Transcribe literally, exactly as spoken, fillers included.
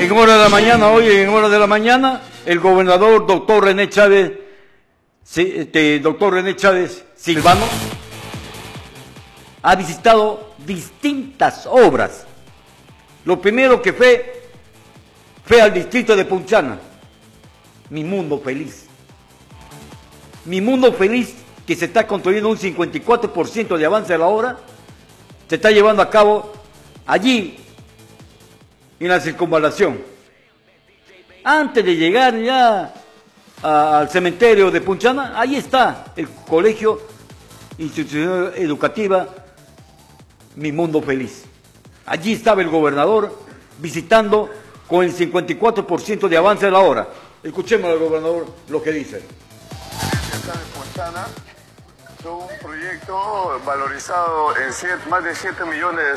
En hora de la mañana, hoy en hora de la mañana, el gobernador doctor René Chávez, este, doctor René Chávez Silvano, ha visitado distintas obras. Lo primero que fue, fue al distrito de Punchana, Mi Mundo Feliz. Mi Mundo Feliz, que se está construyendo un cincuenta y cuatro por ciento de avance a la obra, se está llevando a cabo allí, en la circunvalación. Antes de llegar ya a, al cementerio de Punchana, ahí está el colegio, institución educativa, Mi Mundo Feliz. Allí estaba el gobernador visitando con el cincuenta y cuatro por ciento de avance a la obra. Escuchemos al gobernador lo que dice. Es un proyecto valorizado en siete, más de siete millones de